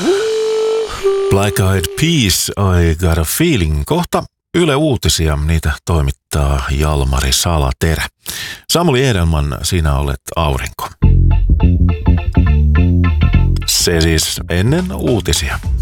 Black Eyed Peas, I Got a Feeling. Kohta Yle Uutisia, niitä toimittaa Jalmari Salaterä. Samuli Edelman, sinä olet aurinko. Se siis ennen uutisia.